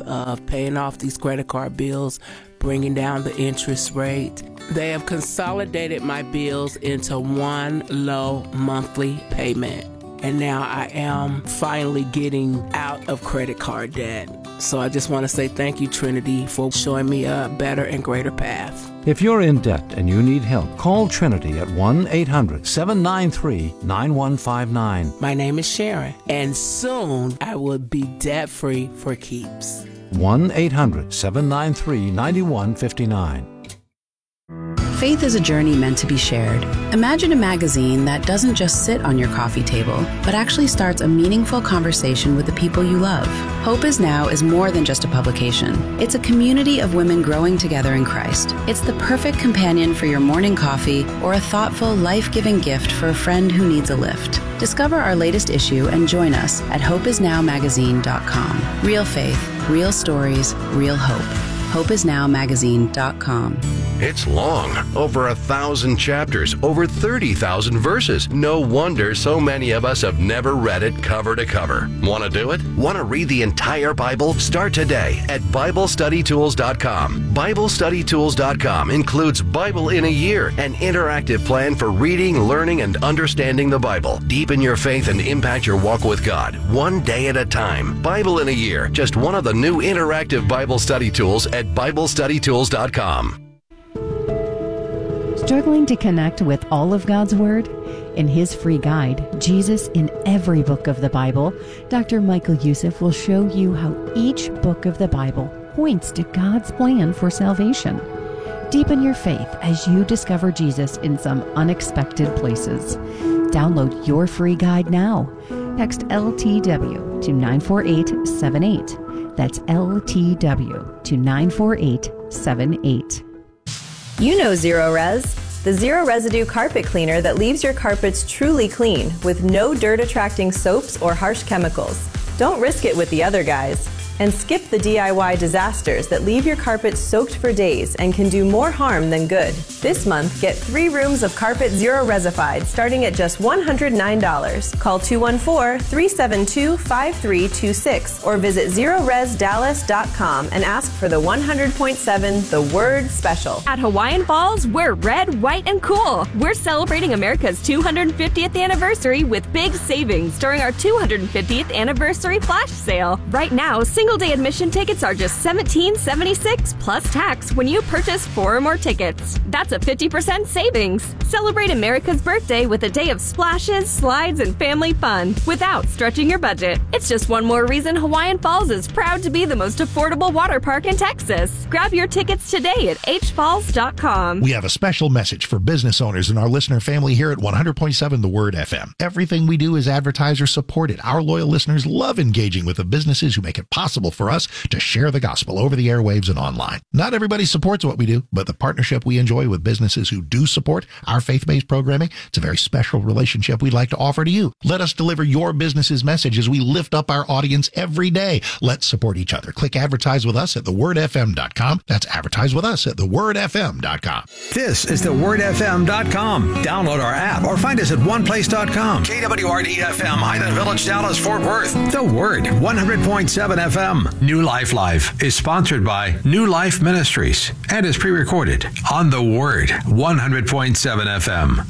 of paying off these credit card bills, bringing down the interest rate. They have consolidated my bills into one low monthly payment. And now I am finally getting out of credit card debt. So I just want to say thank you, Trinity, for showing me a better and greater path. If you're in debt and you need help, call Trinity at 1-800-793-9159. My name is Sharon, and soon I will be debt-free for keeps. 1-800-793-9159. Faith is a journey meant to be shared. Imagine a magazine that doesn't just sit on your coffee table, but actually starts a meaningful conversation with the people you love. Hope Is Now is more than just a publication. It's a community of women growing together in Christ. It's the perfect companion for your morning coffee or a thoughtful, life-giving gift for a friend who needs a lift. Discover our latest issue and join us at hopeisnowmagazine.com. Real faith, real stories, real hope. hopeisnowmagazine.com. It's long, over 1,000 chapters, over 30,000 verses. No wonder so many of us have never read it cover to cover. Want to do it? Want to read the entire Bible? Start today at BibleStudyTools.com. BibleStudyTools.com includes Bible in a Year, an interactive plan for reading, learning, and understanding the Bible. Deepen your faith and impact your walk with God, one day at a time. Bible in a Year, just one of the new interactive Bible study tools at BibleStudyTools.com. Struggling to connect with all of God's Word? In his free guide, Jesus in Every Book of the Bible, Dr. Michael Youssef will show you how each book of the Bible points to God's plan for salvation. Deepen your faith as you discover Jesus in some unexpected places. Download your free guide now. Text LTW to 94878. That's LTW to 94878. You know Zero Res, the zero residue carpet cleaner that leaves your carpets truly clean with no dirt attracting soaps or harsh chemicals. Don't risk it with the other guys. And skip the DIY disasters that leave your carpet soaked for days and can do more harm than good. This month, get 3 rooms of carpet Zero Resified starting at just $109. Call 214-372-5326 or visit ZeroResDallas.com and ask for the 100.7 The Word Special. At Hawaiian Falls, we're red, white, and cool. We're celebrating America's 250th anniversary with big savings during our 250th anniversary flash sale. Right now, single-day admission tickets are just $17.76 plus tax when you purchase 4 or more tickets. That's a 50% savings. Celebrate America's birthday with a day of splashes, slides, and family fun without stretching your budget. It's just one more reason Hawaiian Falls is proud to be the most affordable water park in Texas. Grab your tickets today at hfalls.com. We have a special message for business owners and our listener family here at 100.7 The Word FM. Everything we do is advertiser supported. Our loyal listeners love engaging with the businesses who make it possible for us to share the gospel over the airwaves and online. Not everybody supports what we do, but the partnership we enjoy with businesses who do support our faith-based programming, it's a very special relationship we'd like to offer to you. Let us deliver your business's message as we lift up our audience every day. Let's support each other. Click advertise with us at thewordfm.com. That's advertise with us at thewordfm.com. This is thewordfm.com. Download our app or find us at oneplace.com. KWRD-FM, Highland Village, Dallas, Fort Worth. The Word, 100.7 FM. New Life Live is sponsored by New Life Ministries and is pre-recorded on The Word, 100.7 FM.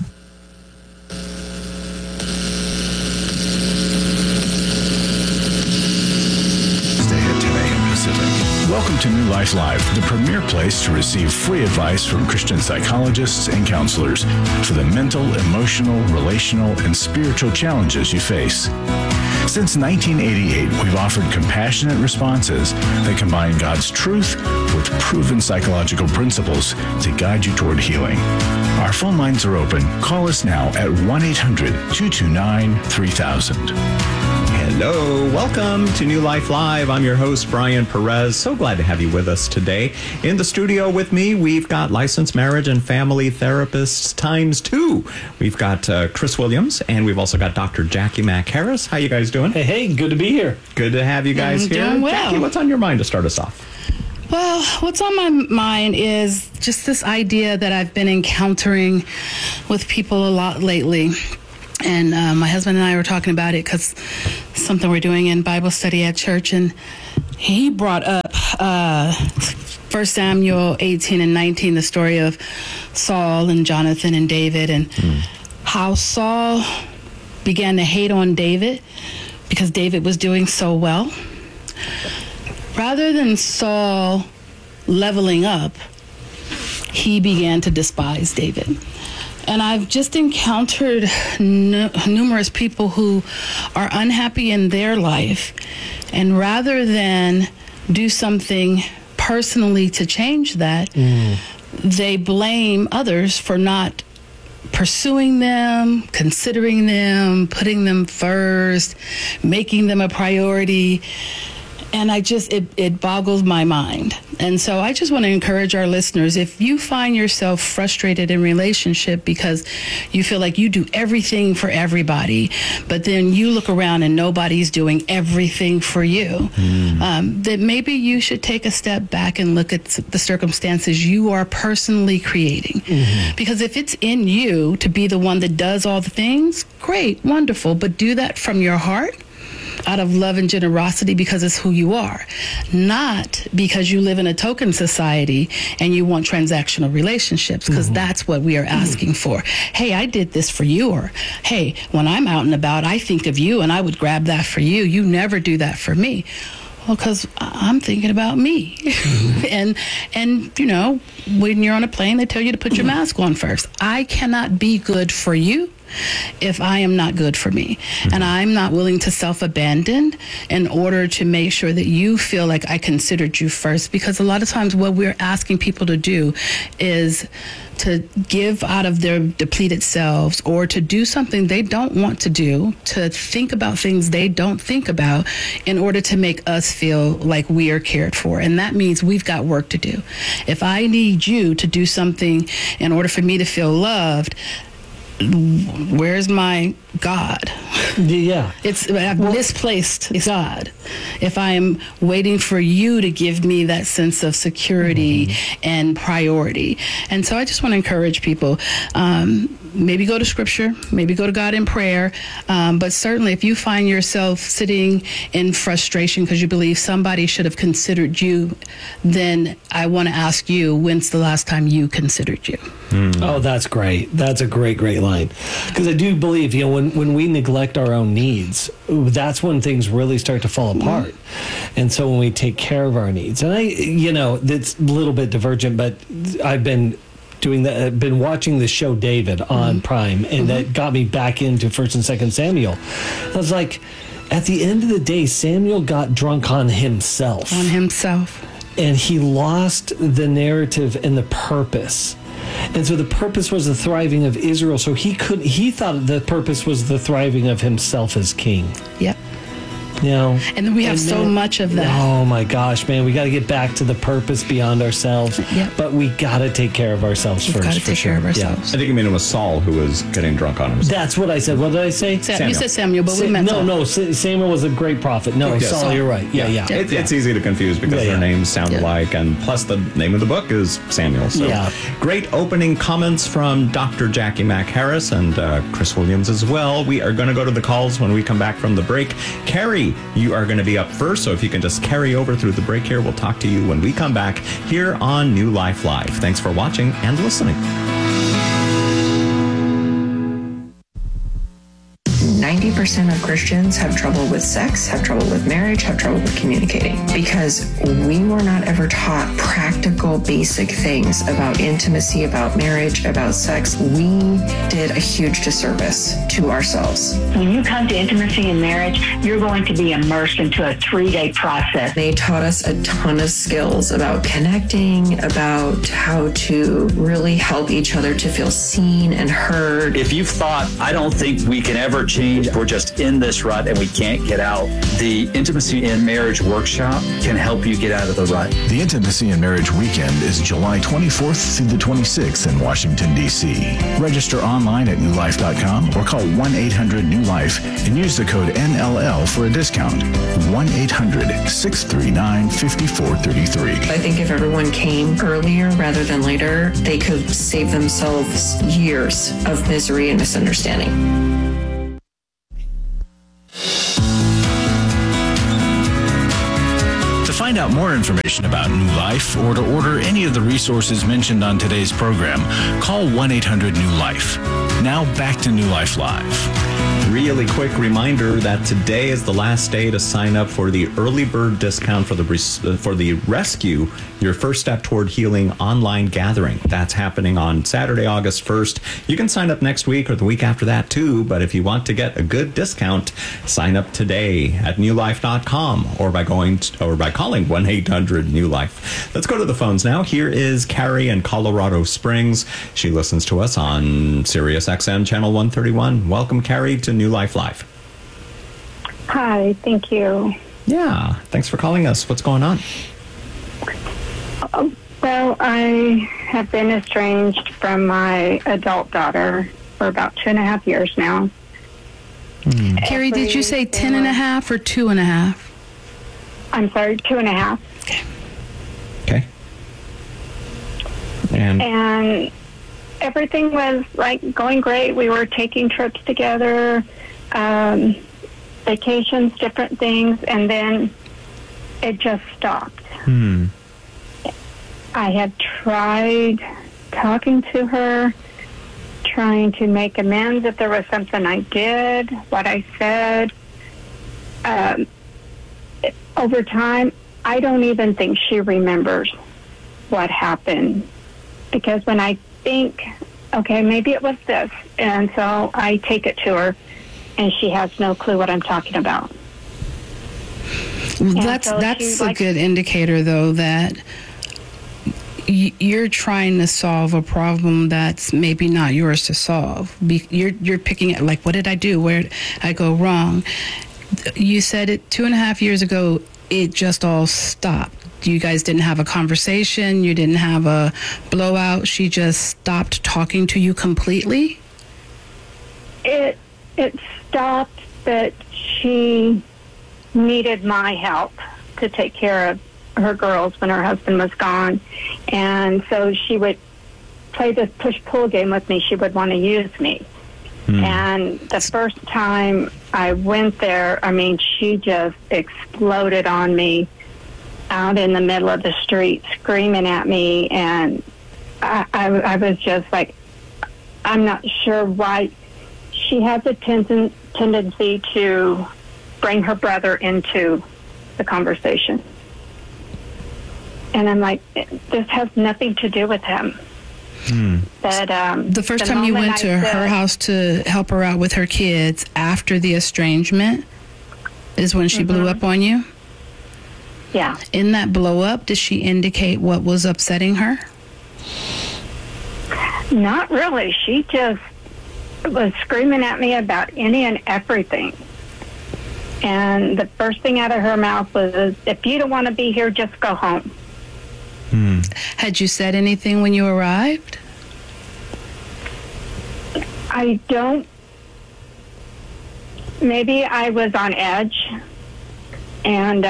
Welcome to New Life Live, the premier place to receive free advice from Christian psychologists and counselors for the mental, emotional, relational, and spiritual challenges you face. Since 1988, we've offered compassionate responses that combine God's truth with proven psychological principles to guide you toward healing. Our phone lines are open. Call us now at 1-800-229-3000. Hello, welcome to New Life Live. I'm your host, Brian Perez. So glad to have you with us today. In the studio with me, we've got licensed marriage and family therapists ×2. We've got Chris Williams, and we've also got Dr. Jackie Mack Harris. How you guys doing? Hey, good to be here. Good to have you guys here. Doing well. Jackie, what's on your mind to start us off? Well, what's on my mind is just this idea that I've been encountering with people a lot lately. And my husband and I were talking about it because something we're doing in Bible study at church, and he brought up 1 Samuel 18 and 19, the story of Saul and Jonathan and David, and how Saul began to hate on David because David was doing so well. Rather than Saul leveling up, he began to despise David. And I've just encountered numerous people who are unhappy in their life, and rather than do something personally to change that, they blame others for not pursuing them, considering them, putting them first, making them a priority. And it boggles my mind. And so I just want to encourage our listeners, if you find yourself frustrated in relationship because you feel like you do everything for everybody, but then you look around and nobody's doing everything for you, that maybe you should take a step back and look at the circumstances you are personally creating. Because if it's in you to be the one that does all the things, great, wonderful, but do that from your heart, out of love and generosity, because it's who you are, not because you live in a token society and you want transactional relationships, because that's what we are asking for. Hey, I did this for you, or hey, when I'm out and about, I think of you and I would grab that for you. You never do that for me. Well, because I'm thinking about me. And you know, when you're on a plane, they tell you to put your mask on first. I cannot be good for you if I am not good for me. And I'm not willing to self-abandon in order to make sure that you feel like I considered you first. Because a lot of times what we're asking people to do is to give out of their depleted selves, or to do something they don't want to do, to think about things they don't think about, in order to make us feel like we are cared for. And that means we've got work to do. If I need you to do something in order for me to feel loved, where's my God? I've misplaced God if I am waiting for you to give me that sense of security and priority. And so I just want to encourage people, maybe go to scripture, maybe go to God in prayer, but certainly if you find yourself sitting in frustration because you believe somebody should have considered you, then I want to ask you, when's the last time you considered you? Oh, that's great. That's a great line. Because I do believe, when we neglect our own needs, that's when things really start to fall apart. And so when we take care of our needs, and that's a little bit divergent, but I've been doing that. I've been watching the show David on Prime, and that got me back into 1 and 2 Samuel. I was like, at the end of the day, Samuel got drunk on himself. And he lost the narrative and the purpose. And so the purpose was the thriving of Israel. So he thought the purpose was the thriving of himself as king. Yep. And then we have so much of that. Oh my gosh, man, we got to get back to the purpose beyond ourselves. But we got to take care of ourselves first. Got to take care of ourselves. I think you mean it was Saul who was getting drunk on himself. That's what I said. What did I say? You said Samuel, but we meant Saul. No, Samuel was a great prophet. No, Saul, you're right. Yeah. It's easy to confuse because their names sound alike, and plus the name of the book is Samuel. So great opening comments from Dr. Jackie Mack Harris and Chris Williams as well. We are going to go to the calls when we come back from the break. Carrie, you are going to be up first, so if you can just carry over through the break here, we'll talk to you when we come back here on New Life Live. Thanks for watching and listening. 90% of Christians have trouble with sex, have trouble with marriage, have trouble with communicating, because we were not ever taught practical, basic things about intimacy, about marriage, about sex. We did a huge disservice to ourselves. When you come to intimacy and marriage, you're going to be immersed into a 3-day process. They taught us a ton of skills about connecting, about how to really help each other to feel seen and heard. If you've thought, I don't think we can ever change, we're just in this rut and we can't get out, the Intimacy in Marriage Workshop can help you get out of the rut. The Intimacy in Marriage Weekend is July 24th through the 26th in Washington, D.C. Register online at newlife.com or call 1-800-NEW-LIFE and use the code NLL for a discount. 1-800-639-5433. I think if everyone came earlier rather than later, they could save themselves years of misery and misunderstanding. To find out want more information about New Life or to order any of the resources mentioned on today's program, call 1-800-NEW-LIFE. Now back to New Life Live. Really quick reminder that today is the last day to sign up for the early bird discount for the Rescue, Your First Step Toward Healing online gathering. That's happening on Saturday, August 1st. You can sign up next week or the week after that too, but if you want to get a good discount, sign up today at newlife.com or by calling 1-800-NEW-LIFE. Let's go to the phones now. Here is Carrie in Colorado Springs. She listens to us on Sirius XM channel 131. Welcome, Carrie, to New Life Live. Hi, thank you. Yeah, thanks for calling us. What's going on? Well, I have been estranged from my adult daughter for about 2.5 years now. Carrie, did you say 10.5 or 2.5? I'm sorry, 2.5. Okay. And everything was like going great. We were taking trips together, vacations, different things, and then it just stopped. I had tried talking to her, trying to make amends if there was something I did, what I said. Over time, I don't even think she remembers what happened. Because when I think, okay, maybe it was this, and so I take it to her, and she has no clue what I'm talking about. Well, that's a good indicator, though, that you're trying to solve a problem that's maybe not yours to solve. You're picking it like, what did I do? Where did I go wrong? You said it 2.5 years ago, it just all stopped. You guys didn't have a conversation. You didn't have a blowout. She just stopped talking to you completely? It stopped, but she needed my help to take care of her girls when her husband was gone. And so she would play this push-pull game with me. She would want to use me. And the first time I went there, I mean, she just exploded on me out in the middle of the street, screaming at me. And I was just like, I'm not sure why. She has a tendency to bring her brother into the conversation. And I'm like, this has nothing to do with him. But the first time you went to her house to help her out with her kids after the estrangement is when she blew up on you? Yeah. In that blow up, did she indicate what was upsetting her? Not really. She just was screaming at me about any and everything. And the first thing out of her mouth was, if you don't want to be here, just go home. Had you said anything when you arrived? I don't. Maybe I was on edge. And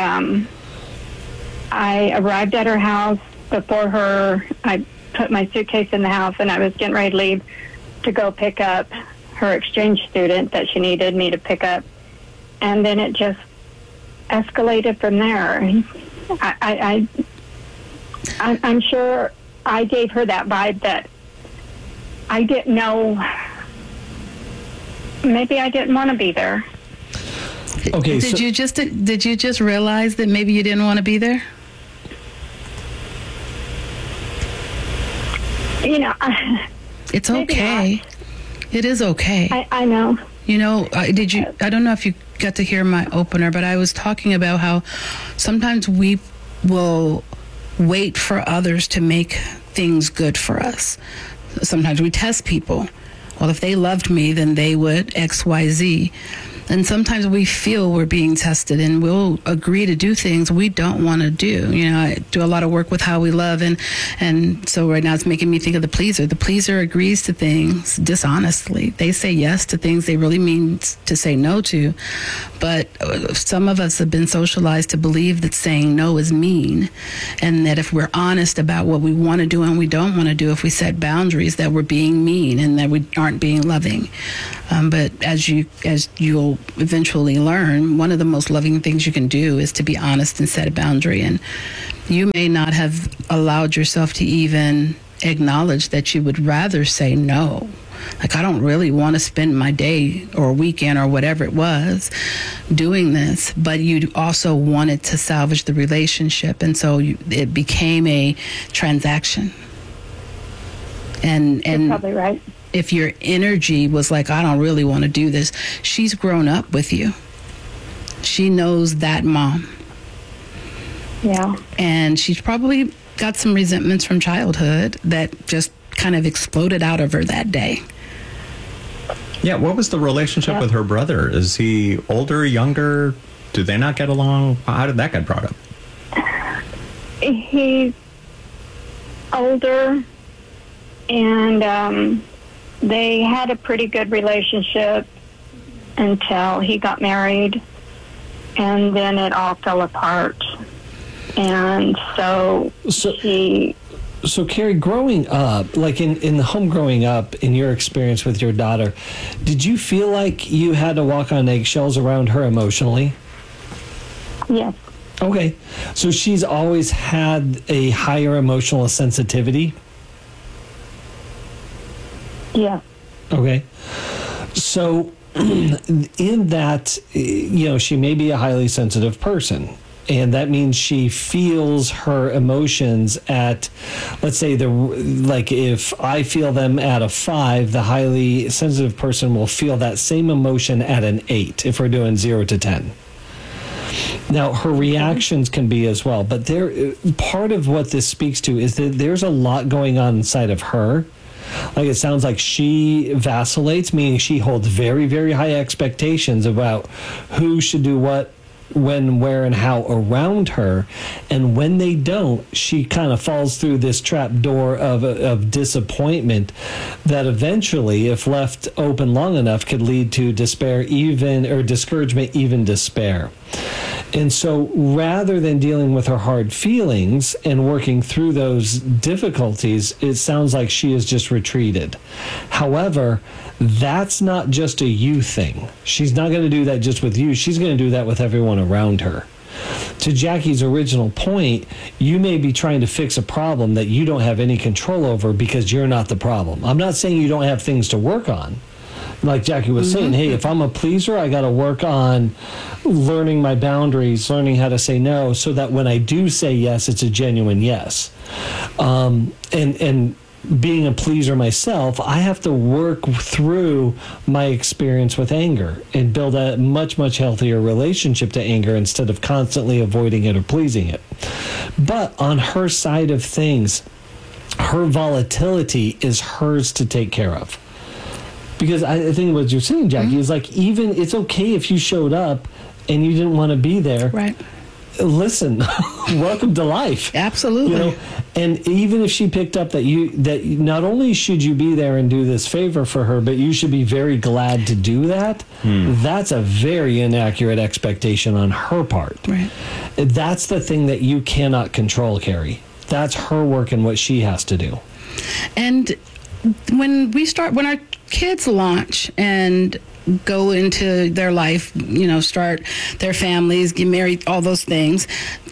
I arrived at her house before her. I put my suitcase in the house, and I was getting ready to leave to go pick up her exchange student that she needed me to pick up. And then it just escalated from there. I'm sure I gave her that vibe that I didn't know. Maybe I didn't want to be there. Okay. Did you just realize that maybe you didn't want to be there? You know, it's okay. It is okay. I know. You know, I don't know if you got to hear my opener, but I was talking about how sometimes we will wait for others to make things good for us. Sometimes we test people. Well, if they loved me, then they would XYZ. And sometimes we feel we're being tested and we'll agree to do things we don't want to do. You know, I do a lot of work with how we love. And so right now it's making me think of the pleaser. The pleaser agrees to things dishonestly. They say yes to things they really mean to say no to. But some of us have been socialized to believe that saying no is mean. And that if we're honest about what we want to do and we don't want to do, if we set boundaries, that we're being mean and that we aren't being loving. But as you'll eventually learn, one of the most loving things you can do is to be honest and set a boundary. And you may not have allowed yourself to even acknowledge that you would rather say no. Like, I don't really want to spend my day or weekend or whatever it was doing this, but you also wanted to salvage the relationship. And so it became a transaction. And You're probably right. If your energy was like, I don't really want to do this, she's grown up with you. She knows that mom. Yeah. And she's probably got some resentments from childhood that just kind of exploded out of her that day. Yeah, what was the relationship with her brother? Is he older, younger? Do they not get along? How did that get brought up? He's older, and they had a pretty good relationship until he got married, and then it all fell apart. And so Carrie, growing up, like in the home growing up, in your experience with your daughter, did you feel like you had to walk on eggshells around her emotionally? Yes. Okay. So she's always had a higher emotional sensitivity? Yeah. Okay. So in that, she may be a highly sensitive person. And that means she feels her emotions at, let's say, if I feel them at a 5, the highly sensitive person will feel that same emotion at an 8 if we're doing 0 to 10. Now, her reactions can be as well. But part of what this speaks to is that there's a lot going on inside of her. Like, it sounds like she vacillates, meaning she holds very, very high expectations about who should do what, when, where, and how around her. And when they don't, she kind of falls through this trap door of disappointment that eventually, if left open long enough, could lead to discouragement, even despair. And so rather than dealing with her hard feelings and working through those difficulties, it sounds like she has just retreated. However, that's not just a you thing. She's not going to do that just with you. She's going to do that with everyone around her. To Jackie's original point, you may be trying to fix a problem that you don't have any control over because you're not the problem. I'm not saying you don't have things to work on. Like Jackie was saying, hey, if I'm a pleaser, I got to work on learning my boundaries, learning how to say no, so that when I do say yes, it's a genuine yes. And being a pleaser myself, I have to work through my experience with anger and build a much, much healthier relationship to anger instead of constantly avoiding it or pleasing it. But on her side of things, her volatility is hers to take care of. Because I think what you're saying, Jackie, is like, even it's okay if you showed up and you didn't want to be there. Right. Listen, welcome to life. Absolutely. And even if she picked up that not only should you be there and do this favor for her, but you should be very glad to do that. That's a very inaccurate expectation on her part. Right. That's the thing that you cannot control, Carrie. That's her work and what she has to do. And when our kids launch and go into their life, start their families, get married, all those things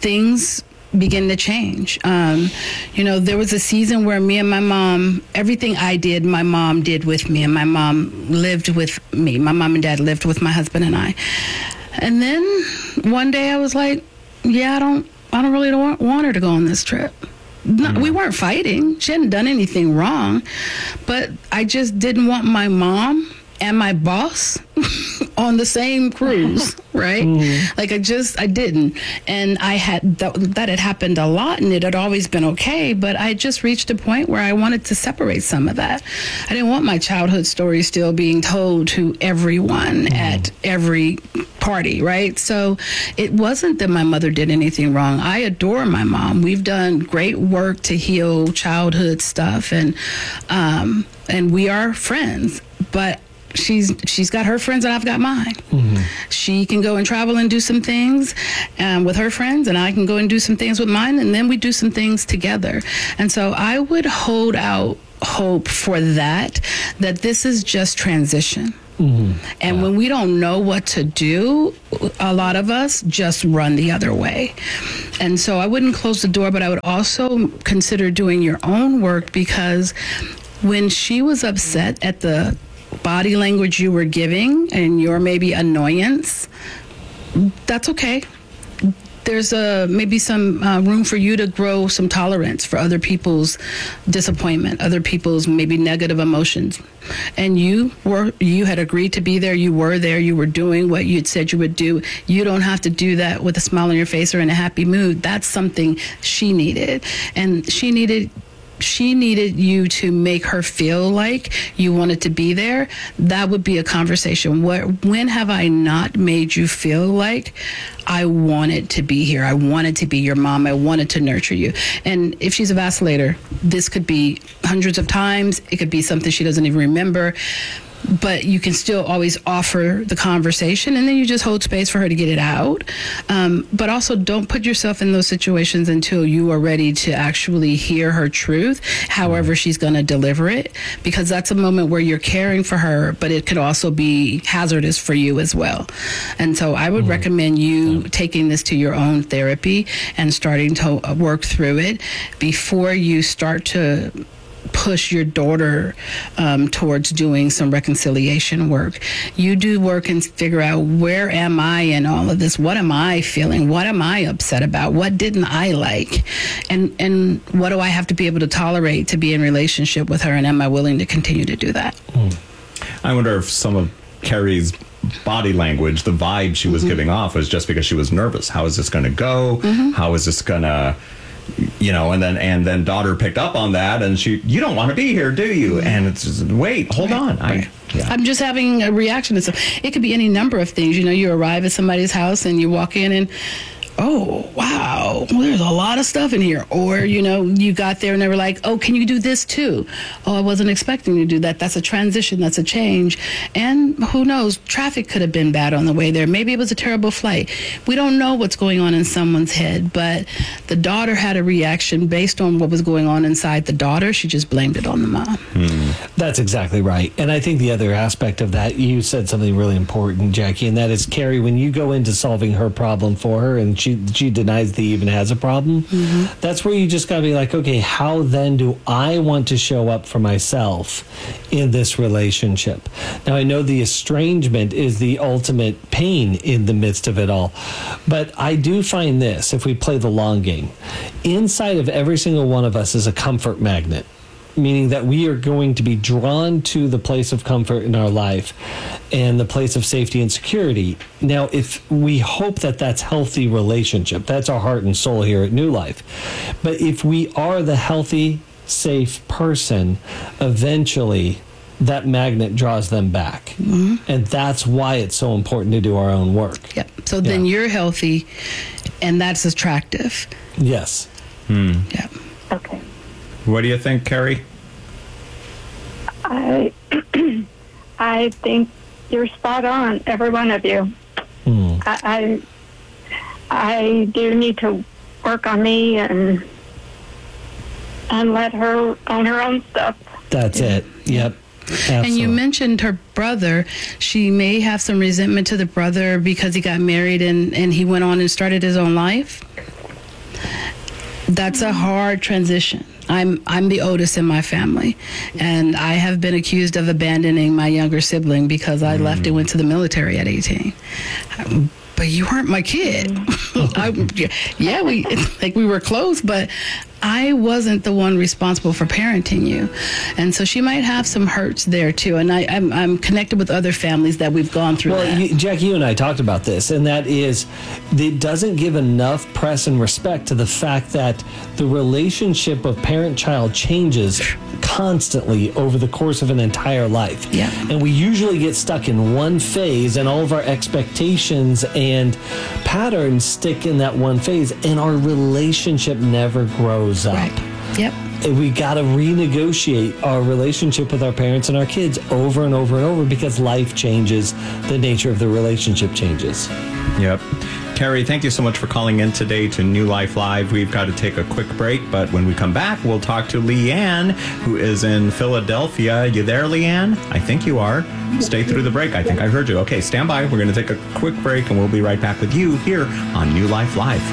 begin to change. There was a season where me and my mom, everything I did, my mom did with me, and my mom lived with me. My mom and dad lived with my husband and I. And then one day I was like, I don't really want her to go on this trip. No, we weren't fighting. She hadn't done anything wrong, but I just didn't want my mom and my boss on the same cruise, right? Like I didn't. And I had, that had happened a lot and it had always been okay, but I just reached a point where I wanted to separate some of that. I didn't want my childhood story still being told to everyone at every party, right? So it wasn't that my mother did anything wrong. I adore my mom. We've done great work to heal childhood stuff, and we are friends, but she's got her friends and I've got mine. She can go and travel and do some things with her friends, and I can go and do some things with mine, and then we do some things together. And so I would hold out hope for that this is just transition. And when we don't know what to do, a lot of us just run the other way. And so I wouldn't close the door, but I would also consider doing your own work, because when she was upset at the body language you were giving and your maybe annoyance, that's okay. There's maybe some room for you to grow some tolerance for other people's disappointment, other people's maybe negative emotions. And you had agreed to be there. You were there. You were doing what you had said you would do. You don't have to do that with a smile on your face or in a happy mood. That's something she needed. And she needed you to make her feel like you wanted to be there. That would be a conversation. When have I not made you feel like I wanted to be here? I wanted to be your mom. I wanted to nurture you. And if she's a vacillator, this could be hundreds of times. It could be something she doesn't even remember. But you can still always offer the conversation, and then you just hold space for her to get it out. But also don't put yourself in those situations until you are ready to actually hear her truth, however she's going to deliver it, because that's a moment where you're caring for her, but it could also be hazardous for you as well. And so I would recommend you taking this to your own therapy and starting to work through it before you start to push your daughter towards doing some reconciliation work. You do work and figure out, where am I in all of this? What am I feeling? What am I upset about? What didn't I like? And what do I have to be able to tolerate to be in relationship with her? And am I willing to continue to do that? I wonder if some of Carrie's body language, the vibe she was giving off, was just because she was nervous. How is this going to go? How is this going to... and then daughter picked up on that, and you don't want to be here, do you? And it's just, wait, hold on. I'm just having a reaction to something. It could be any number of things. You arrive at somebody's house and you walk in and, oh, wow, there's a lot of stuff in here. Or, you got there and they were like, oh, can you do this too? Oh, I wasn't expecting you to do that. That's a transition. That's a change. And who knows? Traffic could have been bad on the way there. Maybe it was a terrible flight. We don't know what's going on in someone's head, but the daughter had a reaction based on what was going on inside the daughter. She just blamed it on the mom. That's exactly right. And I think the other aspect of that, you said something really important, Jackie, and that is, Carrie, when you go into solving her problem for her and she denies that he even has a problem, that's where you just got to be like, okay, how then do I want to show up for myself in this relationship? Now, I know the estrangement is the ultimate pain in the midst of it all, but I do find this, if we play the long game, inside of every single one of us is a comfort magnet, meaning that we are going to be drawn to the place of comfort in our life and the place of safety and security. Now, if we hope that that's healthy relationship, that's our heart and soul here at New Life. But if we are the healthy, safe person, eventually that magnet draws them back. And that's why it's so important to do our own work. Yep. So then you're healthy, and that's attractive. Yes. Yeah. Okay. What do you think, Carrie? I think you're spot on, every one of you. I do need to work on me and let her own her own stuff. That's it. Yep. Absolutely. And you mentioned her brother. She may have some resentment to the brother because he got married and he went on and started his own life. That's a hard transition. I'm the oldest in my family, and I have been accused of abandoning my younger sibling because I left and went to the military at 18. But you weren't my kid. We were close, but I wasn't the one responsible for parenting you. And so she might have some hurts there too. And I'm connected with other families that we've gone through that. Jack, you and I talked about this, and that is, it doesn't give enough press and respect to the fact that the relationship of parent-child changes constantly over the course of an entire life. Yeah. And we usually get stuck in one phase, and all of our expectations and patterns stick in that one phase, and our relationship never grows up. Right. Yep. And we got to renegotiate our relationship with our parents and our kids over and over and over, because life changes, the nature of the relationship changes. Yep. Terry, thank you so much for calling in today to New Life Live. We've got to take a quick break, but when we come back, we'll talk to Leanne, who is in Philadelphia. You there, Leanne? I think you are. Stay through the break. I think I heard you. Okay, stand by. We're going to take a quick break, and we'll be right back with you here on New Life Live.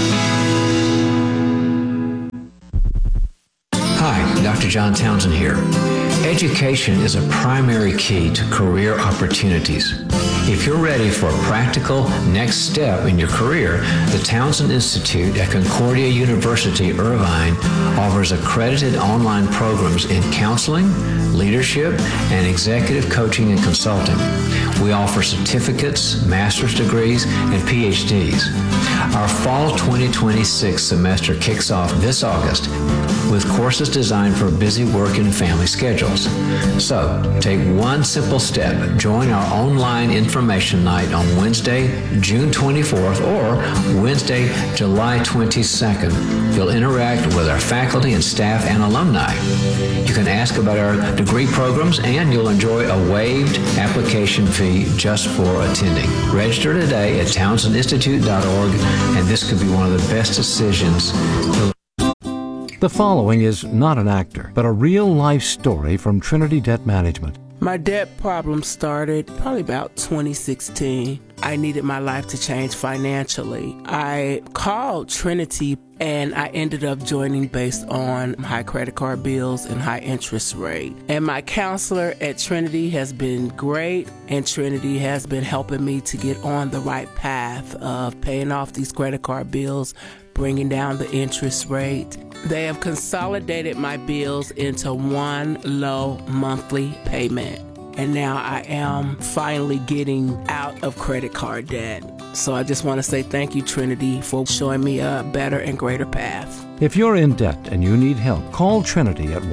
Hi, Dr. John Townsend here. Education is a primary key to career opportunities. If you're ready for a practical next step in your career, the Townsend Institute at Concordia University, Irvine offers accredited online programs in counseling, leadership, and executive coaching and consulting. We offer certificates, master's degrees, and PhDs. Our fall 2026 semester kicks off this August with courses designed for busy work and family schedules. So, take one simple step. Join our online information night on Wednesday, June 24th or Wednesday, July 22nd. You'll interact with our faculty and staff and alumni. You can ask about our degree programs and you'll enjoy a waived application fee just for attending. Register today at townsendinstitute.org, and this could be one of the best decisions. The following is not an actor, but a real-life story from Trinity Debt Management. My debt problem started probably about 2016. I needed my life to change financially. I called Trinity and I ended up joining based on high credit card bills and high interest rate. And my counselor at Trinity has been great, and Trinity has been helping me to get on the right path of paying off these credit card bills, bringing down the interest rate. They have consolidated my bills into one low monthly payment. And now I am finally getting out of credit card debt. So I just want to say thank you, Trinity, for showing me a better and greater path. If you're in debt and you need help, call Trinity at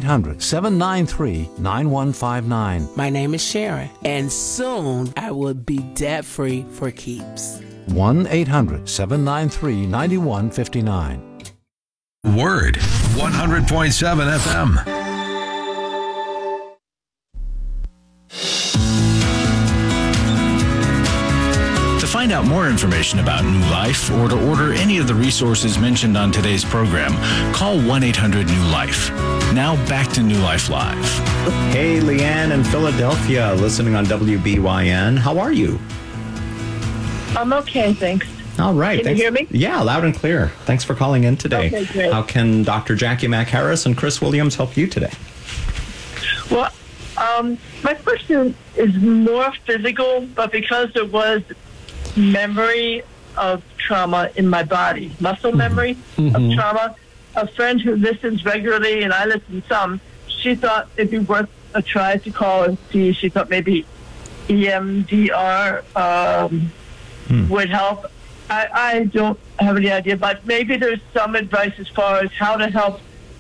1-800-793-9159. My name is Sharon, and soon I will be debt-free for keeps. 1-800-793-9159. Word 100.7 FM. To find out more information about New Life or to order any of the resources mentioned on today's program, call 1-800-NEW-LIFE. Now back to New Life Live. Hey, Leanne in Philadelphia, listening on WBYN. How are you? I'm okay, thanks. All right. Can you hear me? Yeah, loud and clear. Thanks for calling in today. Okay, great. How can Dr. Jackie Mack-Harris and Chris Williams help you today? Well, my question is more physical, but because there was memory of trauma in my body, muscle memory of trauma, a friend who listens regularly, and I listen some, she thought it'd be worth a try to call and see. She thought maybe EMDR would help. I don't have any idea, but maybe there's some advice as far as how to help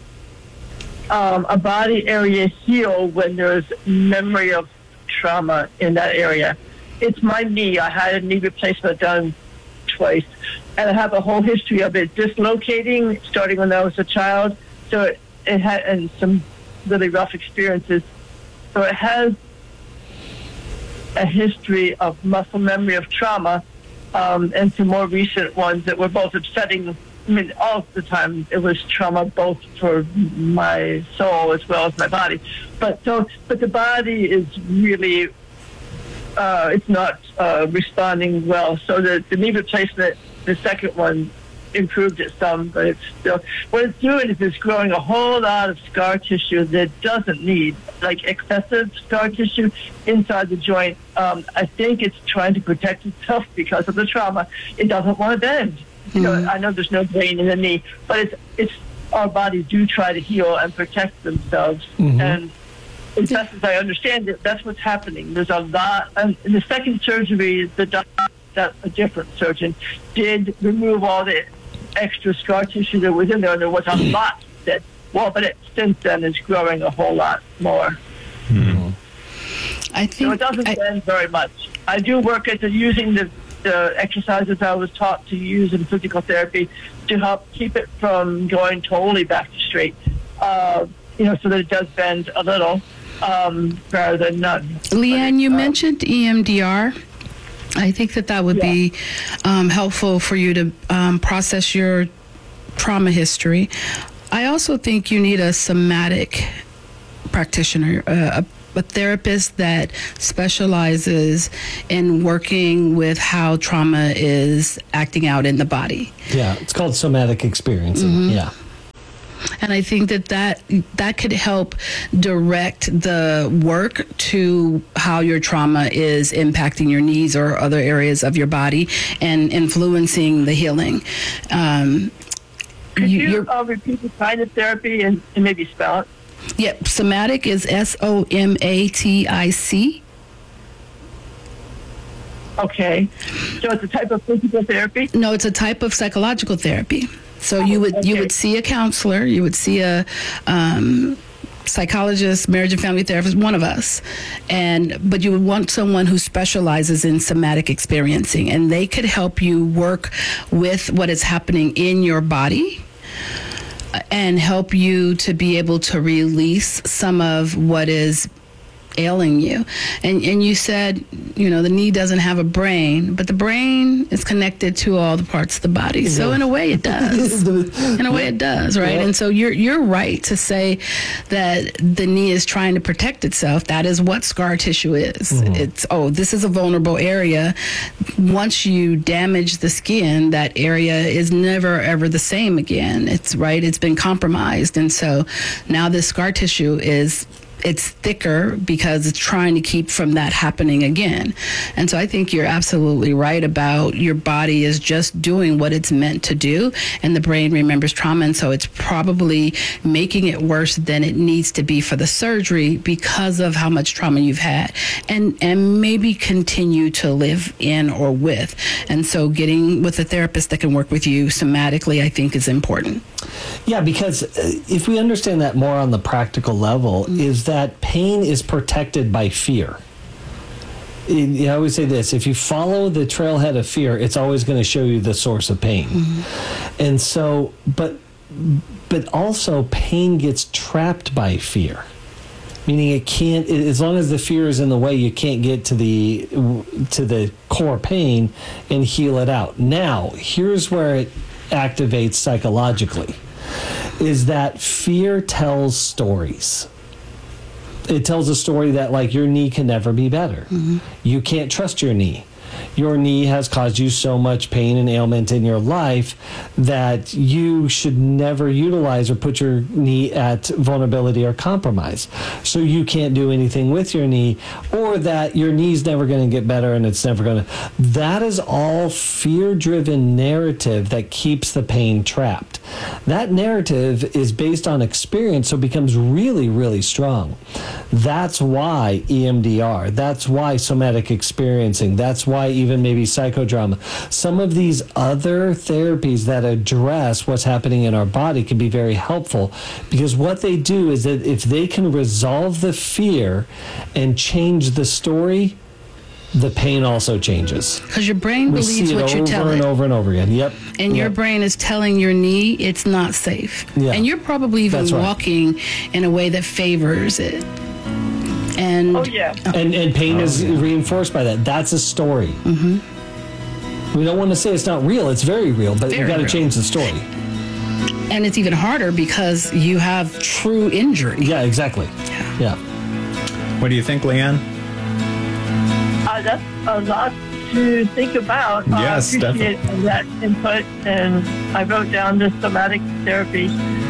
a body area heal when there's memory of trauma in that area. It's my knee. I had a knee replacement done twice, and I have a whole history of it dislocating starting when I was a child. So it had and some really rough experiences. So it has a history of muscle memory of trauma. And some more recent ones that were both upsetting. I mean, all the time it was trauma, both for my soul as well as my body. But the body is really, it's not responding well. So the knee replacement, the second one, improved it some, but it's still, what it's doing is it's growing a whole lot of scar tissue that doesn't need, like excessive scar tissue inside the joint. I think it's trying to protect itself because of the trauma. It doesn't want to bend. You know, I know there's no vein in the knee, but it's our bodies do try to heal and protect themselves. And as best as I understand it, that's what's happening. There's a lot. And in the second surgery, a different surgeon did remove all the extra scar tissue that was in there, and there was a lot that, but it since then is growing a whole lot more. I think so it doesn't bend very much. I do work at using the exercises I was taught to use in physical therapy to help keep it from going totally back to straight, so that it does bend a little rather than none. Leanne, you mentioned EMDR. I think that would be helpful for you to process your trauma history. I also think you need a somatic practitioner, a therapist that specializes in working with how trauma is acting out in the body. Yeah, it's called somatic experiencing. Mm-hmm. Yeah. And I think that could help direct the work to how your trauma is impacting your knees or other areas of your body and influencing the healing. Could you repeat the kind of therapy and maybe spell it? Yep, somatic is SOMATIC. Okay, so it's a type of physical therapy? No, it's a type of psychological therapy. So you would see a counselor, you would see a psychologist, marriage and family therapist, one of us, but you would want someone who specializes in somatic experiencing, and they could help you work with what is happening in your body and help you to be able to release some of what is ailing you. And you said, the knee doesn't have a brain, but the brain is connected to all the parts of the body. So in a way it does. In a way it does, right? Yeah. And so you're right to say that the knee is trying to protect itself. That is what scar tissue is. Mm-hmm. It's, this is a vulnerable area. Once you damage the skin, that area is never ever the same again. It's been compromised. And so now this scar tissue it's thicker because it's trying to keep from that happening again. And so I think you're absolutely right about your body is just doing what it's meant to do, and the brain remembers trauma, and so it's probably making it worse than it needs to be for the surgery because of how much trauma you've had and maybe continue to live in or with. And so getting with a therapist that can work with you somatically, I think, is important. Yeah, because if we understand that more on the practical level, is that pain is protected by fear. I always say this: if you follow the trailhead of fear, it's always going to show you the source of pain. Mm-hmm. And so, but also pain gets trapped by fear. Meaning it can't, as long as the fear is in the way, you can't get to the core pain and heal it out. Now, here's where it activates psychologically, is that fear tells stories. It tells a story that, like, your knee can never be better. Mm-hmm. You can't trust your knee. Your knee has caused you so much pain and ailment in your life that you should never utilize or put your knee at vulnerability or compromise. So you can't do anything with your knee, or that your knee's never going to get better and it's never going to. That is all fear-driven narrative that keeps the pain trapped. That narrative is based on experience, so it becomes really, really strong. That's why EMDR, that's why somatic experiencing, that's why even maybe psychodrama. Some of these other therapies that address what's happening in our body can be very helpful, because what they do is that if they can resolve the fear and change the story, the pain also changes. Because your brain believes what you tell it. Over and over and over again. Yep. And your brain is telling your knee it's not safe. Yeah. And you're probably even walking in a way that favors it. And and pain is reinforced by that. That's a story. Mm-hmm. We don't want to say it's not real. It's very real, but you've got to change the story. And it's even harder because you have true injury. Yeah, exactly. Yeah. What do you think, Leanne? That's a lot to think about. Yes, I appreciate that input, and I wrote down this somatic therapy.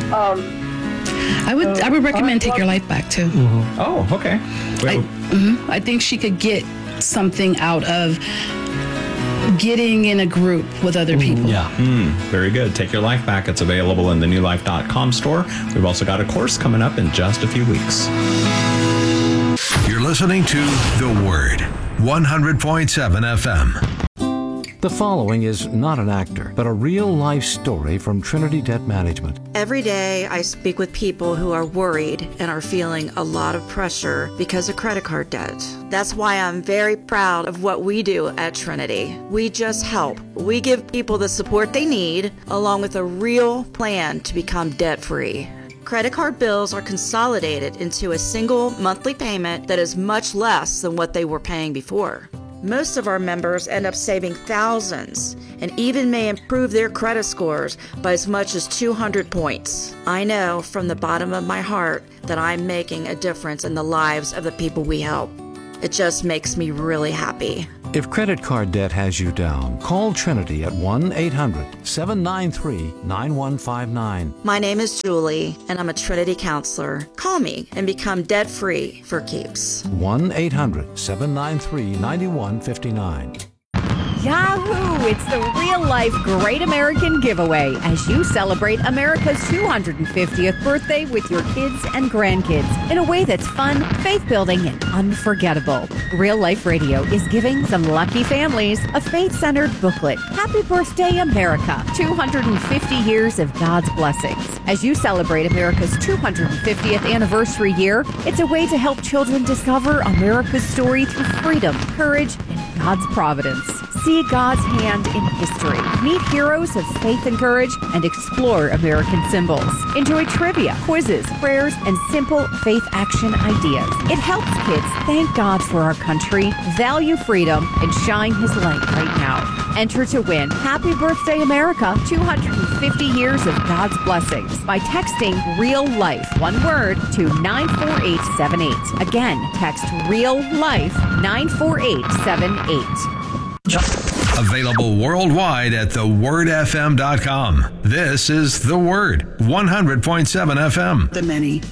I would recommend Take Your Life Back too. Mm-hmm. Oh, okay. I think she could get something out of getting in a group with other people. Yeah. Very good. Take Your Life Back. It's available in the newlife.com store. We've also got a course coming up in just a few weeks. You're listening to The Word, 100.7 FM. The following is not an actor, but a real-life story from Trinity Debt Management. Every day I speak with people who are worried and are feeling a lot of pressure because of credit card debt. That's why I'm very proud of what we do at Trinity. We just help. We give people the support they need, along with a real plan to become debt-free. Credit card bills are consolidated into a single monthly payment that is much less than what they were paying before. Most of our members end up saving thousands and even may improve their credit scores by as much as 200 points. I know from the bottom of my heart that I'm making a difference in the lives of the people we help. It just makes me really happy. If credit card debt has you down, call Trinity at 1-800-793-9159. My name is Julie, and I'm a Trinity counselor. Call me and become debt-free for keeps. 1-800-793-9159. Yahoo! It's the real-life Great American Giveaway as you celebrate America's 250th birthday with your kids and grandkids in a way that's fun, faith-building, and unforgettable. Real Life Radio is giving some lucky families a faith-centered booklet. Happy Birthday, America! 250 years of God's blessings. As you celebrate America's 250th anniversary year, it's a way to help children discover America's story through freedom, courage, and God's providence. See God's hand in history. Meet heroes of faith and courage and explore American symbols. Enjoy trivia, quizzes, prayers, and simple faith action ideas. It helps kids thank God for our country, value freedom, and shine His light right now. Enter to win Happy Birthday America 250 years of God's blessings by texting Real Life, one word, to 94878. Again, text Real Life 94878. Available worldwide at thewordfm.com. This is The Word, 100.7 FM. The many.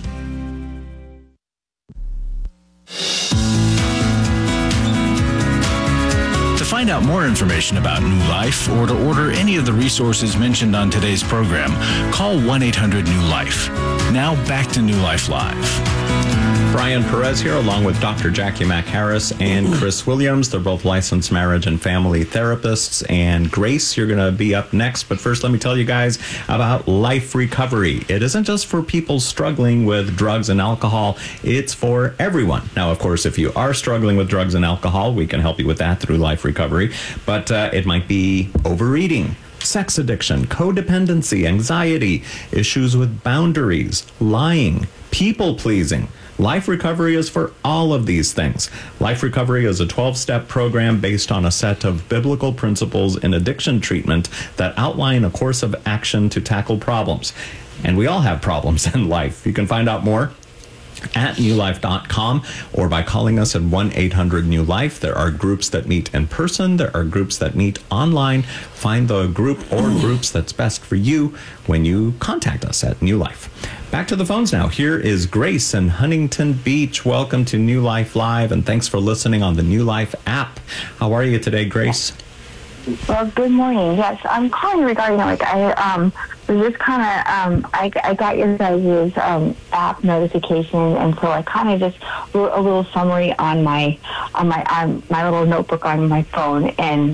To find out more information about New Life or to order any of the resources mentioned on today's program, call 1-800-NEW-LIFE. Now back to New Life Live. Brian Perez here, along with Dr. Jackie Mack-Harris and Chris Williams. They're both licensed marriage and family therapists. And Grace, you're going to be up next. But first, let me tell you guys about Life Recovery. It isn't just for people struggling with drugs and alcohol. It's for everyone. Now, of course, if you are struggling with drugs and alcohol, we can help you with that through Life Recovery. But it might be overeating, sex addiction, codependency, anxiety, issues with boundaries, lying, people-pleasing. Life Recovery is for all of these things. Life Recovery is a 12-step program based on a set of biblical principles in addiction treatment that outline a course of action to tackle problems. And we all have problems in life. You can find out more at newlife.com or by calling us at 1-800-NEW-LIFE. There are groups that meet in person. There are groups that meet online. Find the group or groups that's best for you when you contact us at New Life. Back to the phones now. Here is Grace in Huntington Beach. Welcome to New Life Live, and thanks for listening on the New Life app. How are you today, Grace? Well, good morning. Yes, I'm calling regarding, like, I was just kind of, I got your guys' app notification, and so I kind of just wrote a little summary on my little notebook on my phone, and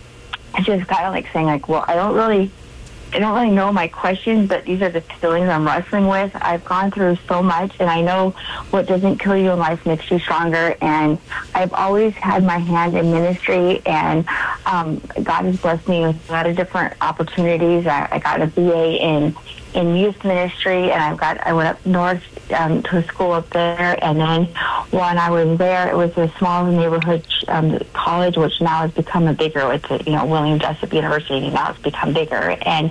I just kind of like saying, like, well, I don't really know my questions, but these are the feelings I'm wrestling with. I've gone through so much, and I know what doesn't kill you in life makes you stronger. And I've always had my hand in ministry, and God has blessed me with a lot of different opportunities. I got a BA in youth ministry, and I went up north to a school up there, and then when I was there, it was a small neighborhood college, which now has become a bigger. It's William Jessup University. Now it's become bigger, and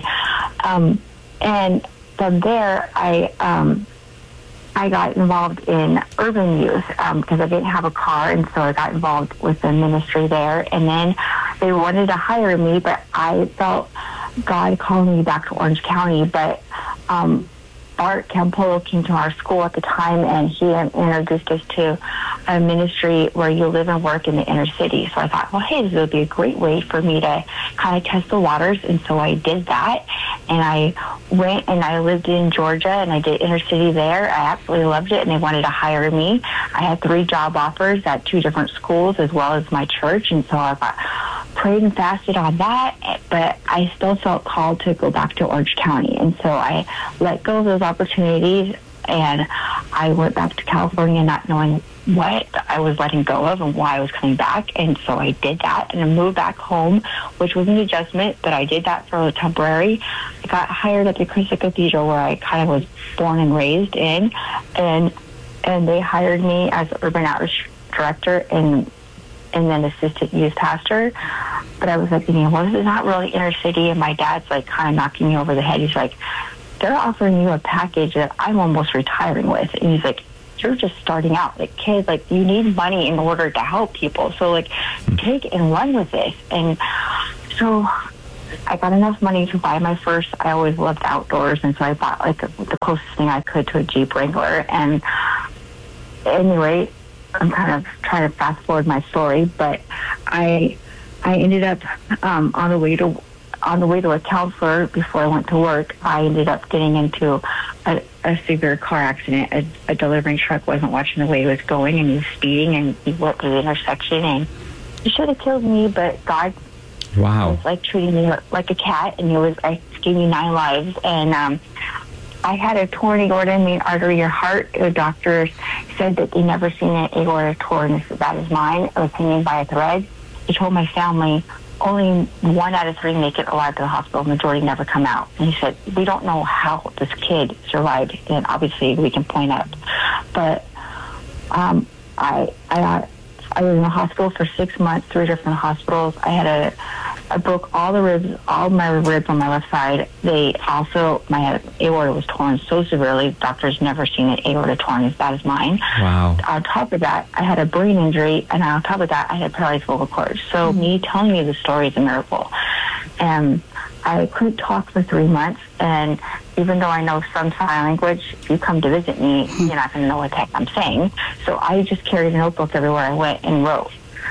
from there I got involved in urban youth because I didn't have a car, and so I got involved with the ministry there. And then they wanted to hire me, but I felt God called me back to Orange County. But Art Campolo came to our school at the time, and he introduced us to a ministry where you live and work in the inner city. So I thought, well, hey, this would be a great way for me to kind of test the waters. And so I did that, and I went and I lived in Georgia, and I did inner city there. I absolutely loved it, and they wanted to hire me. I had 3 job offers at 2 different schools as well as my church, and so I prayed and fasted on that, but I still felt called to go back to Orange County. And so I let go of those opportunities, and I went back to California not knowing what I was letting go of and why I was coming back. And so I did that, and I moved back home, which was an adjustment, but I did that for a temporary. I got hired at the Christ Cathedral, where I kind of was born and raised in, and they hired me as urban outreach director, and and then assistant youth pastor. But I was like thinking, well, this is not really inner city. And my dad's like kind of knocking me over the head. He's like, they're offering you a package that I'm almost retiring with. And he's like, you're just starting out. Like, kid, like, you need money in order to help people. So, like, take and run with this. And so I got enough money to buy my first. I always loved outdoors. And so I bought, like, the closest thing I could to a Jeep Wrangler. And anyway, I'm kind of trying to fast forward my story, but I ended up on the way to a counselor before I went to work. I ended up getting into a severe car accident. A delivering truck wasn't watching the way he was going, and he was speeding, and he went to the intersection, and he should have killed me, but God was like treating me like a cat, and he was like gave me 9 lives. And I had a torn aorta, main artery, or heart. The doctor said that they never seen an aorta torn as bad as mine. It was hanging by a thread. He told my family only 1 out of 3 make it alive to the hospital. Majority never come out. And he said, we don't know how this kid survived. And obviously we can point out. But I was in the hospital for 6 months, 3 different hospitals. I broke all my ribs on my left side. My aorta was torn so severely, doctors never seen an aorta torn as bad as mine. Wow. On top of that, I had a brain injury, and on top of that, I had paralyzed vocal cords. So me telling you the story is a miracle. And I couldn't talk for 3 months, and even though I know some sign language, if you come to visit me, you're not going to know what the heck I'm saying. So I just carried a notebook everywhere I went and wrote.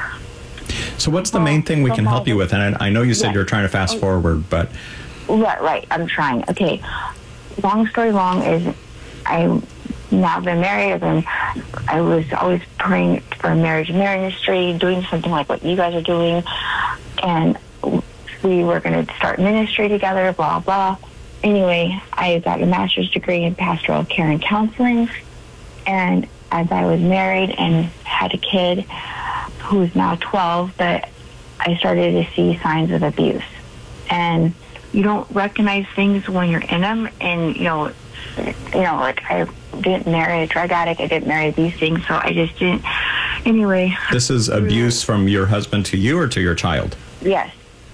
So what's the main thing we can help you with? And I know you said you're trying to fast forward, but... Right. I'm trying. Okay. Long story long is I've now been married. I was always praying for a marriage ministry, doing something like what you guys are doing. And we were going to start ministry together, blah, blah. Anyway, I got a master's degree in pastoral care and counseling. And as I was married and had a kid who is now 12, but I started to see signs of abuse. And you don't recognize things when you're in them. And, like I didn't marry a drug addict. I didn't marry these things. So I just didn't. Anyway. This is abuse from your husband to you or to your child? Yes.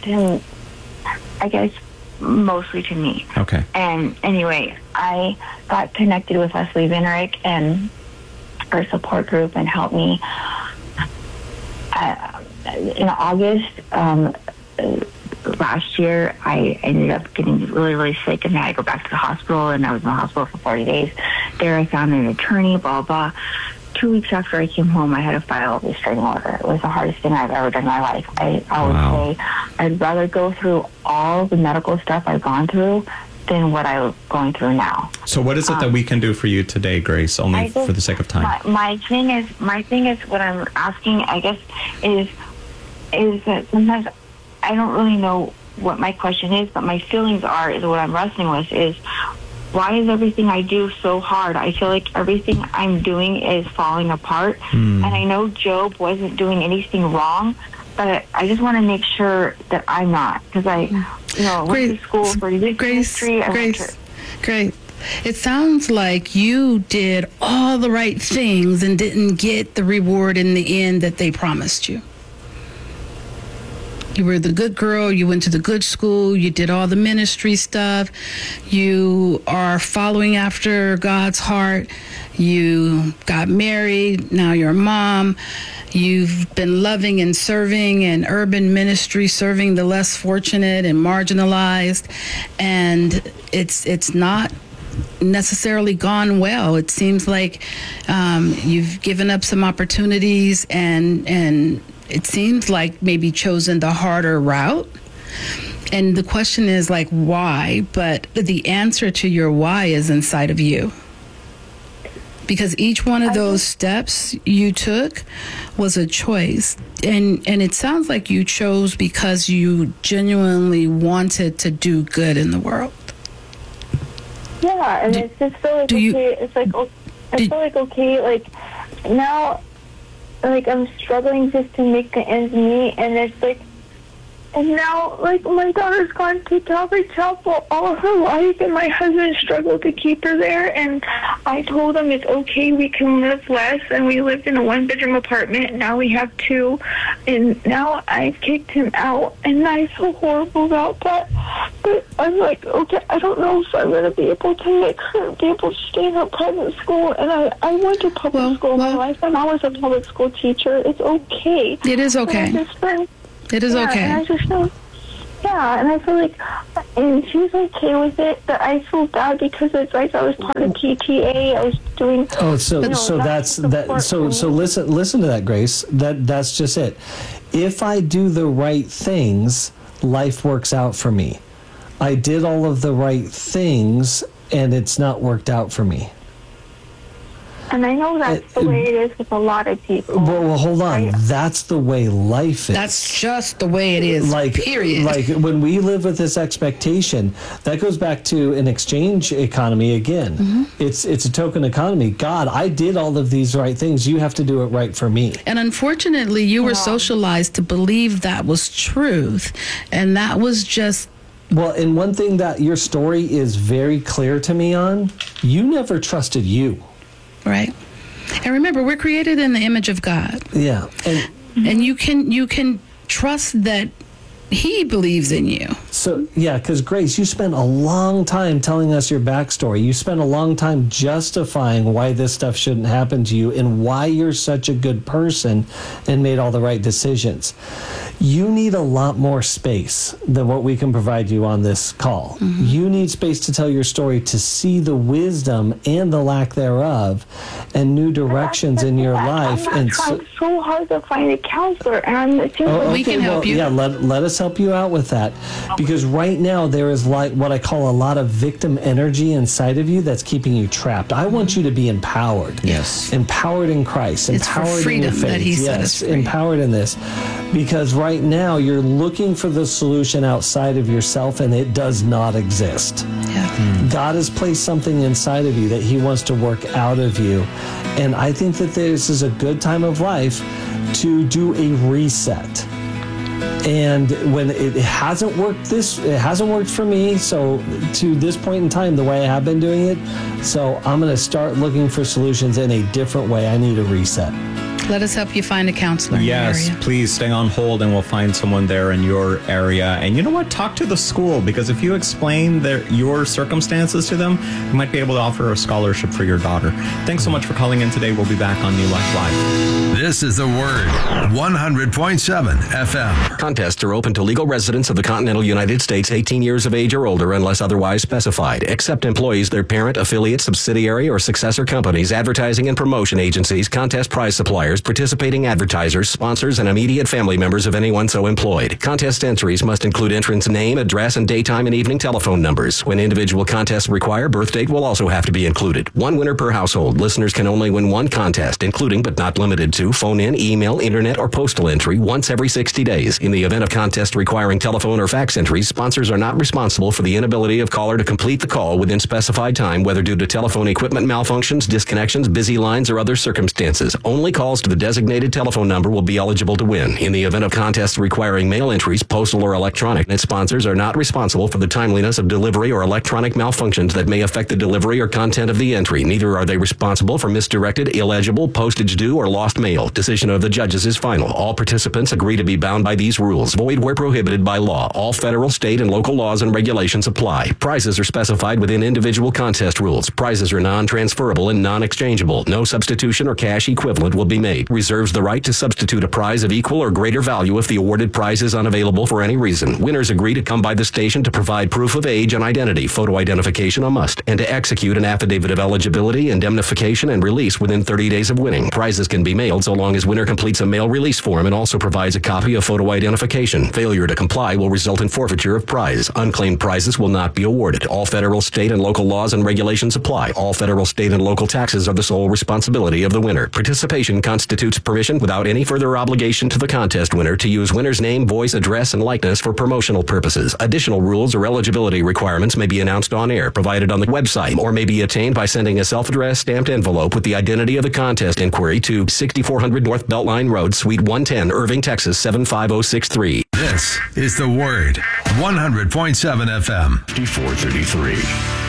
I guess mostly to me. Okay. And anyway, I got connected with Leslie Venerick and her support group and helped me. In August last year, I ended up getting really, really sick, and I had to go back to the hospital, and I was in the hospital for 40 days. There I found an attorney, blah, blah. 2 weeks after I came home, I had to file a restraining order. It was the hardest thing I've ever done in my life. I would say I'd rather go through all the medical stuff I've gone through than what I'm going through now. So what is it that we can do for you today, Grace, only for the sake of time? My thing is what I'm asking, I guess, is that sometimes I don't really know what my question is, but my feelings is what I'm wrestling with is, why is everything I do so hard? I feel like everything I'm doing is falling apart. And I know Job wasn't doing anything wrong, but I just want to make sure that I'm not. Because I went to school for youth ministry. Grace, it sounds like you did all the right things and didn't get the reward in the end that they promised you. You were the good girl. You went to the good school. You did all the ministry stuff. You are following after God's heart. You got married. Now you're a mom. You've been loving and serving in urban ministry, serving the less fortunate and marginalized. And it's not necessarily gone well. It seems like you've given up some opportunities and it seems like maybe chosen the harder route. And the question is like, why? But the answer to your why is inside of you. Because each one of those steps you took was a choice. And it sounds like you chose because you genuinely wanted to do good in the world. Yeah, and it's just feel like okay. It's like, I feel like okay, like now, like I'm struggling just to make the ends meet, and it's like And now, like, my daughter's gone to Calvary Chapel all of her life, and my husband struggled to keep her there. And I told him it's okay, we can live less. And we lived in a one-bedroom apartment, and now we have 2. And now I've kicked him out, and I feel horrible about that. But I'm like, okay, I don't know if I'm going to be able to make her be able to stay in her private school. And I went to public school my life, and I was a public school teacher. It's okay. It is okay. It is okay. And I just know, and I feel like, and she's okay with it, but I feel bad because it's like I was part of PTA. I was doing. Oh, so that's that. So listen to that, Grace. That's just it. If I do the right things, life works out for me. I did all of the right things, and it's not worked out for me. And I know that's the way it is with a lot of people. Well, hold on. That's the way life is. That's just the way it is, period. Like, when we live with this expectation, that goes back to an exchange economy again. Mm-hmm. It's a token economy. God, I did all of these right things. You have to do it right for me. And unfortunately, you were socialized to believe that was truth. And that was just... Well, and one thing that your story is very clear to me on, you never trusted you. Right. And remember, we're created in the image of God. Yeah. And you can trust that He believes in you. So, yeah, because Grace, you spent a long time telling us your backstory. You spent a long time justifying why this stuff shouldn't happen to you and why you're such a good person and made all the right decisions. You need a lot more space than what we can provide you on this call. Mm-hmm. You need space to tell your story, to see the wisdom and the lack thereof and new directions in your life. I'm trying so hard to find a counselor, and we can help you. Yeah, let us help you out with that, because right now there is like what I call a lot of victim energy inside of you that's keeping you trapped. I want you to be empowered. Yes. Empowered in Christ. It's empowered for freedom in your faith. that He set us free. Empowered in this. Because right now you're looking for the solution outside of yourself, and it does not exist. Yeah. God has placed something inside of you that He wants to work out of you. And I think that this is a good time of life to do a reset. And when it hasn't worked for me, so to this point in time, the way I have been doing it, so I'm going to start looking for solutions in a different way. I need a reset. Let us help you find a counselor in your area. Please stay on hold and we'll find someone there in your area. And you know what? Talk to the school, because if you explain your circumstances to them, you might be able to offer a scholarship for your daughter. Thanks so much for calling in today. We'll be back on New Life Live. This is The Word, 100.7 FM. Contests are open to legal residents of the continental United States 18 years of age or older unless otherwise specified, except employees, their parent, affiliate, subsidiary, or successor companies, advertising and promotion agencies, contest prize suppliers, participating advertisers, sponsors, and immediate family members of anyone so employed. Contest entries must include entrant's name, address, and daytime and evening telephone numbers. When individual contests require, birth date will also have to be included. One winner per household. Listeners can only win one contest, including but not limited to phone-in, email, internet, or postal entry once every 60 days. In the event of contest requiring telephone or fax entries, sponsors are not responsible for the inability of caller to complete the call within specified time, whether due to telephone equipment malfunctions, disconnections, busy lines, or other circumstances. Only calls to the designated telephone number will be eligible to win. In the event of contests requiring mail entries, postal or electronic, its sponsors are not responsible for the timeliness of delivery or electronic malfunctions that may affect the delivery or content of the entry. Neither are they responsible for misdirected, illegible, postage due, or lost mail. Decision of the judges is final. All participants agree to be bound by these rules. Void where prohibited by law. All federal, state, and local laws and regulations apply. Prizes are specified within individual contest rules. Prizes are non-transferable and non-exchangeable. No substitution or cash equivalent will be made. Reserves the right to substitute a prize of equal or greater value if the awarded prize is unavailable for any reason. Winners agree to come by the station to provide proof of age and identity, photo identification a must, and to execute an affidavit of eligibility, indemnification, and release within 30 days of winning. Prizes can be mailed so long as winner completes a mail release form and also provides a copy of photo identification. Failure to comply will result in forfeiture of prize. Unclaimed prizes will not be awarded. All federal, state, and local laws and regulations apply. All federal, state, and local taxes are the sole responsibility of the winner. Participation constitutes permission without any further obligation to the contest winner to use winner's name, voice, address, and likeness for promotional purposes. Additional rules or eligibility requirements may be announced on air, provided on the website, or may be attained by sending a self-addressed stamped envelope with the identity of the contest inquiry to 6400 North Beltline Road, Suite 110, Irving, Texas 75063. This This is The Word, 100.7 FM. 5433.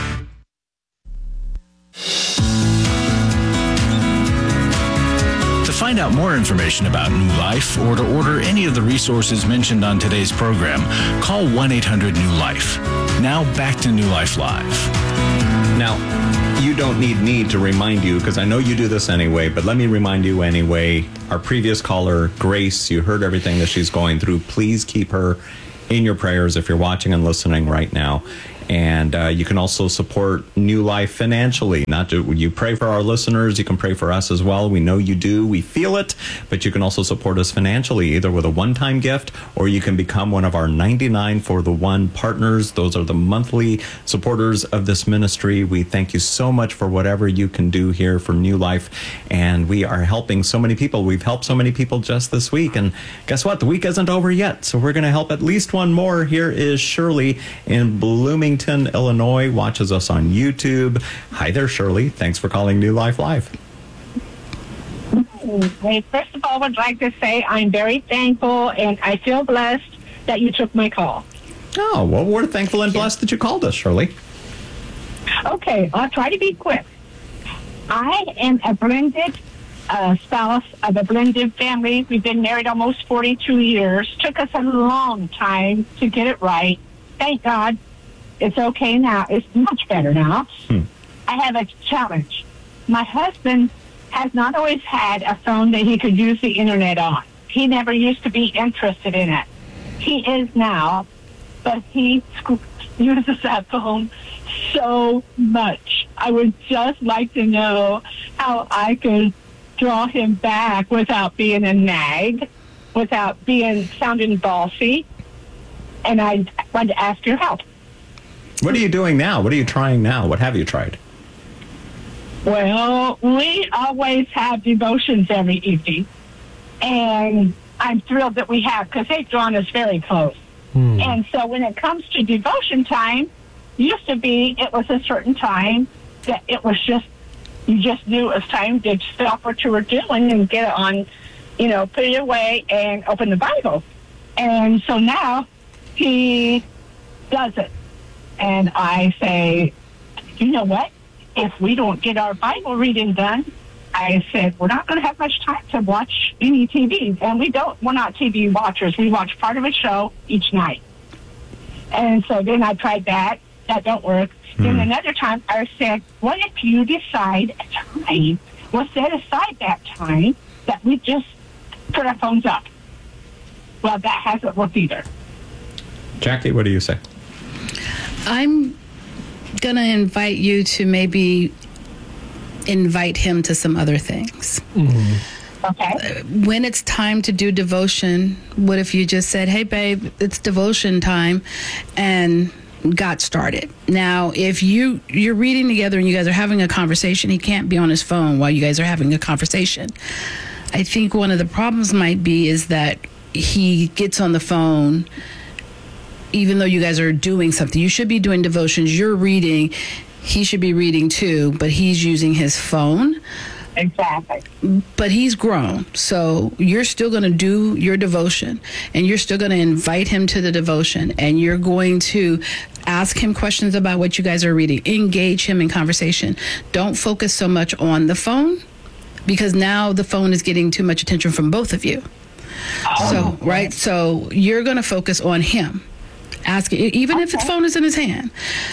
To find out more information about New Life or to order any of the resources mentioned on today's program, call 1-800-NEW-LIFE. Now back to New Life Live. Now, you don't need me to remind you, because I know you do this anyway, but let me remind you anyway. Our previous caller, Grace, you heard everything that she's going through. Please keep her in your prayers if you're watching and listening right now. And you can also support New Life financially. Not to, you pray for our listeners, you can pray for us as well. We know you do. We feel it. But you can also support us financially, either with a one-time gift, or you can become one of our 99 for the One partners. Those are the monthly supporters of this ministry. We thank you so much for whatever you can do here for New Life. And we are helping so many people. We've helped so many people just this week. And guess what? The week isn't over yet. So we're going to help at least one more. Here is Shirley in Bloomington, Illinois, watches us on YouTube. Hi there, Shirley. Thanks for calling New Life Live. Hey, first of all, I would like to say I'm very thankful and I feel blessed that you took my call. Oh, well, we're thankful and blessed that you called us, Shirley. Okay, I'll try to be quick. I am a blended spouse of a blended family. We've been married almost 42 years. Took us a long time to get it right. Thank God. It's okay now. It's much better now. I have a challenge. My husband has not always had a phone that he could use the internet on. He never used to be interested in it. He is now, but he uses that phone so much. I would just like to know how I could draw him back without being a nag, without sounding bossy. And I wanted to ask your help. What are you doing now? What are you trying now? What have you tried? Well, we always have devotions every evening. And I'm thrilled that we have, because they've drawn us very close. And so when it comes to devotion time, used to be it was a certain time that it was just, you just knew it was time to stop what you were doing and get it on, put it away and open the Bible. And so now he does it. And I say, you know what? If we don't get our Bible reading done, I said, we're not going to have much time to watch any TV. And we're not TV watchers. We watch part of a show each night. And so then I tried that. That don't work. Then another time I said, what if you decide a time, we'll set aside that time that we just put our phones up. Well, that hasn't worked either. Jackie, what do you say? I'm going to invite you to maybe invite him to some other things. Okay. When it's time to do devotion, what if you just said, hey, babe, it's devotion time, and got started. Now, if you're reading together and you guys are having a conversation, he can't be on his phone while you guys are having a conversation. I think one of the problems might be is that he gets on the phone even though you guys are doing something. You should be doing devotions. You're reading. He should be reading too, but he's using his phone. Exactly. But he's grown. So you're still going to do your devotion, and you're still going to invite him to the devotion, and you're going to ask him questions about what you guys are reading. Engage him in conversation. Don't focus so much on the phone, because now the phone is getting too much attention from both of you. So you're going to focus on him. Ask, even if his phone is in his hand.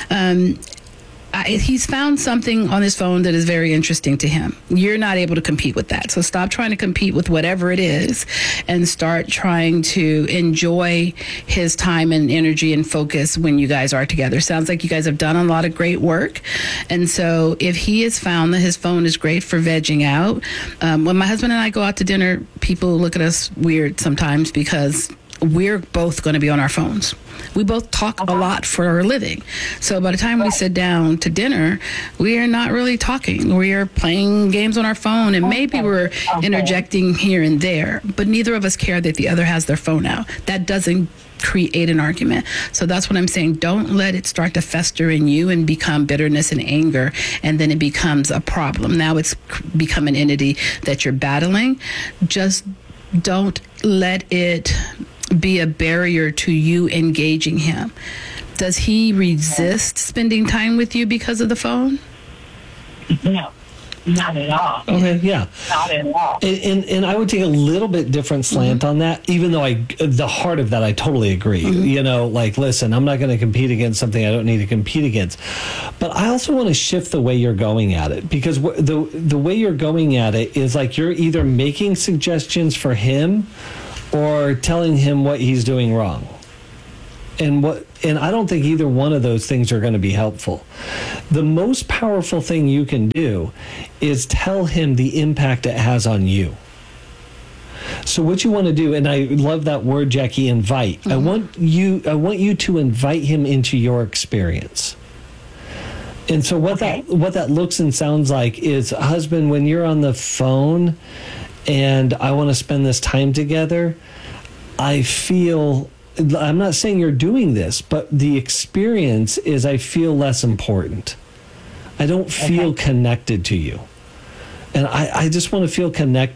He's found something on his phone that is very interesting to him. You're not able to compete with that. So stop trying to compete with whatever it is and start trying to enjoy his time and energy and focus when you guys are together. Sounds like you guys have done a lot of great work. And so if he has found that his phone is great for vegging out, when my husband and I go out to dinner, people look at us weird sometimes because we're both going to be on our phones. We both talk a lot for a living. So by the time we sit down to dinner, we are not really talking. We are playing games on our phone, and maybe we're interjecting here and there, but neither of us care that the other has their phone out. That doesn't create an argument. So that's what I'm saying. Don't let it start to fester in you and become bitterness and anger, and then it becomes a problem. Now it's become an entity that you're battling. Just don't let it be a barrier to you engaging him. Does he resist spending time with you because of the phone? No. Not at all. Okay, yeah. Not at all. And I would take a little bit different slant on that, even though the heart of that, I totally agree. You know, like, listen, I'm not going to compete against something I don't need to compete against. But I also want to shift the way you're going at it, because the way you're going at it is like you're either making suggestions for him or telling him what he's doing wrong. And I don't think either one of those things are going to be helpful. The most powerful thing you can do is tell him the impact it has on you. So what you want to do, and I love that word, Jackie, invite. I want you to invite him into your experience. And so what that looks and sounds like is, husband, when you're on the phone and I want to spend this time together, I'm not saying you're doing this, but the experience is I feel less important. I don't feel connected to you. And I just want to feel connected